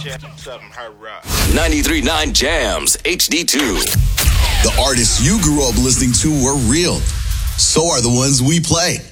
93.9 Jams HD2. The artists you grew up listening to were real. So are the ones we play.